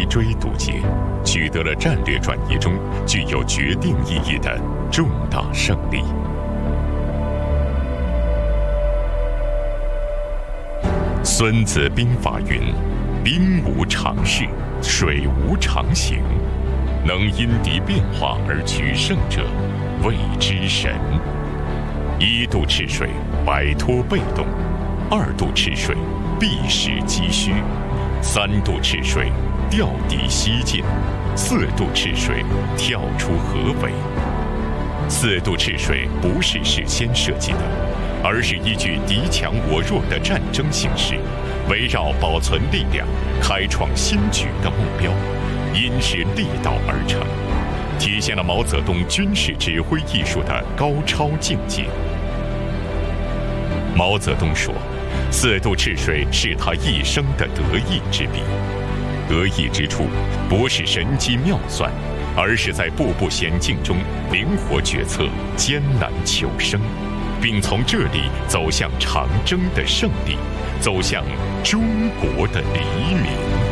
追堵截，取得了战略转移中具有决定意义的重大胜利。孙子兵法云：兵无常势，水无常形，能因敌变化而取胜者，谓之神。一度赤水，摆脱被动；二度赤水，避实击虚；三度赤水，调敌西进；四度赤水，跳出合围。四度赤水不是事先设计的，而是依据敌强我弱的战争形势，围绕保存力量、开创新局的目标，因势利导而成，体现了毛泽东军事指挥艺术的高超境界。毛泽东说，四度赤水是他一生的得意之笔。得意之处不是神机妙算，而是在步步险境中灵活决策，艰难求生，并从这里走向长征的胜利，走向中国的黎明。